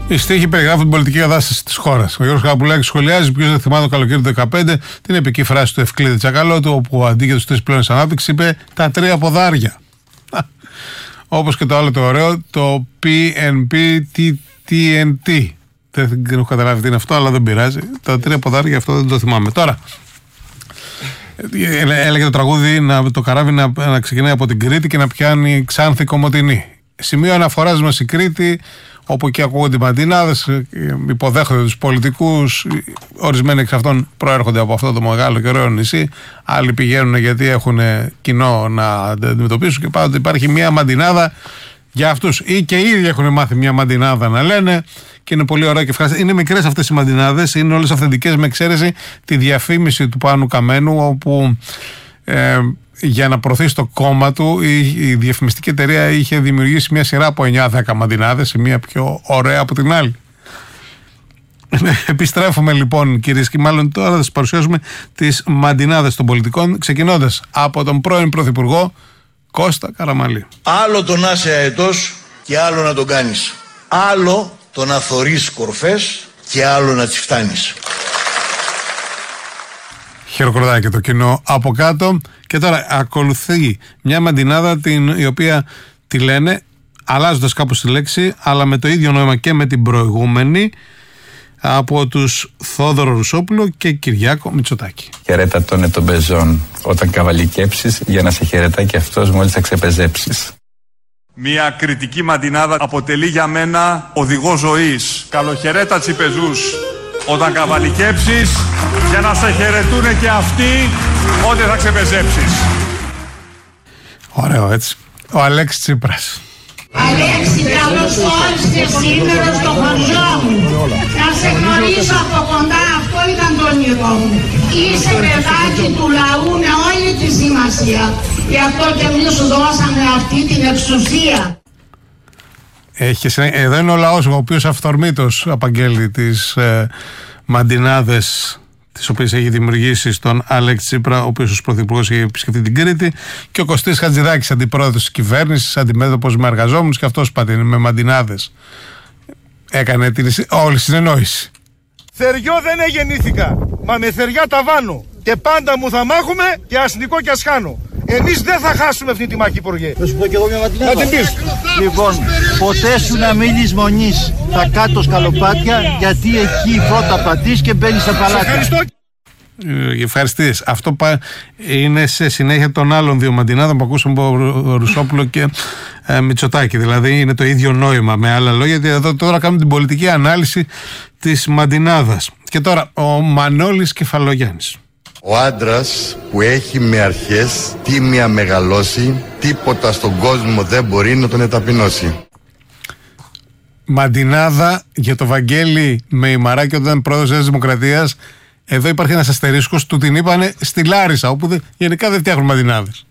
Οι στίχοι περιγράφουν την πολιτική κατάσταση της χώρας. Ο Γιώργος Καπουλάκης σχολιάζει: ποιος δεν θυμάται το καλοκαίρι του 2015 την επική φράση του Ευκλήδη Τσακαλώτου, όπου αντί για τους 3 πυλώνες ανάπτυξη είπε τα 3 ποδάρια. Όπως και το άλλο το ωραίο, το PNP-TNT. Δεν έχω καταλάβει τι είναι αυτό, αλλά δεν πειράζει. Τα 3 ποδάρια, αυτό δεν το θυμάμαι. Τώρα, έλεγε το τραγούδι το καράβι να ξεκινάει από την Κρήτη και να πιάνει Ξάνθη Κομοτηνή. Σημείο αναφοράς μας η Κρήτη, όπου εκεί ακούγονται οι μαντινάδες, υποδέχονται τους πολιτικούς. Ορισμένοι εξ αυτών προέρχονται από αυτό το μεγάλο και ωραίο νησί. Άλλοι πηγαίνουν γιατί έχουν κοινό να αντιμετωπίσουν, και πάντοτε υπάρχει μια μαντινάδα για αυτούς. Ή και οι ίδιοι έχουν μάθει μια μαντινάδα να λένε, και είναι πολύ ωραία και ευχάριστα. Είναι μικρές αυτές οι μαντινάδες, είναι όλες αυθεντικές, με εξαίρεση τη διαφήμιση του Πάνου Καμένου, όπου για να προωθήσει το κόμμα του η διαφημιστική εταιρεία είχε δημιουργήσει μια σειρά από 9-10 μαντινάδες, η μία πιο ωραία από την άλλη. Επιστρέφουμε λοιπόν, κυρίες και μάλλον τώρα θα σας παρουσιάσουμε τις μαντινάδες των πολιτικών, ξεκινώντας από τον πρώην Πρωθυπουργό Κώστα Καραμανλή. Άλλο το να είσαι αετός και άλλο να τον κάνεις. Άλλο το να θωρείς κορφές και άλλο να τις φτάνεις. Χειροκροτάει και το κοινό από κάτω. Και τώρα ακολουθεί μια μαντινάδα η οποία τη λένε, αλλάζοντας κάπως τη λέξη, αλλά με το ίδιο νόημα και με την προηγούμενη, από τους Θόδωρο Ρουσόπουλο και Κυριάκο Μητσοτάκη. Χαιρέτα τον ετομπεζόν όταν καβαλικέψεις, για να σε χαιρετάει και αυτός μόλις θα ξεπεζέψεις. Μια κριτική μαντινάδα αποτελεί για μένα οδηγό ζωής. Καλοχαιρέτα τσιπεζούς όταν καβαλικέψεις, για να σε χαιρετούνε και αυτοί όταν θα ξεπεζέψεις. Ωραίο, έτσι. Ο Αλέξης Τσίπρας. Αλέξη, καλώς όρισες σήμερα στο χωριό μου. Να σε γνωρίσω από κοντά, αυτό ήταν το όνειρό μου. Είσαι παιδάκι του λαού με όλη τη σημασία. Γι' αυτό και εμείς σου δώσαμε αυτή την εξουσία. Εδώ είναι ο λαός, ο οποίος αυθορμήτως απαγγέλει τις μαντινάδες τις οποίες έχει δημιουργήσει στον Αλέξη Τσίπρα, ο οποίος ως πρωθυπουργός έχει επισκεφτεί την Κρήτη, και ο Κωστής Χατζηδάκης, αντιπρόεδρος της κυβέρνησης, αντιμέτωπος με εργαζόμενους, και αυτός με μαντινάδες έκανε όλη συνεννόηση. Θεριό δεν γεννήθηκα, μα με θεριά τα βάνω, και πάντα μου θα μάχουμε και ας νικώ και ας χάνω. Εμείς δεν θα χάσουμε αυτή τη μάχη, Υπουργέ. Θα σου πω και εγώ μια μαντινάδα. Να την πεις. Λοιπόν, ποτέ σου να μην λησμονείς τα κάτω σκαλοπάτια, γιατί εκεί πρώτα πατείς και μπαίνεις στα παλάτια. Ευχαριστίες. Αυτό είναι σε συνέχεια των άλλων 2 μαντινάδων που ακούσαμε από Ρουσόπουλο και Μητσοτάκη. Δηλαδή είναι το ίδιο νόημα, με άλλα λόγια, γιατί εδώ τώρα κάνουμε την πολιτική ανάλυση της μαντινάδας. Και τώρα ο Μανώλης Κεφαλογιάννης. Ο άντρας που έχει με αρχές τίμια μεγαλώσει, τίποτα στον κόσμο δεν μπορεί να τον εταπεινώσει. Μαντινάδα για το Βαγγέλη Μεϊμαράκη όταν ήταν πρόεδρος της Δημοκρατίας. Εδώ υπάρχει ένας αστερίσκος, του την είπανε στη Λάρισα, όπου γενικά δεν φτιάχνουν μαντινάδες.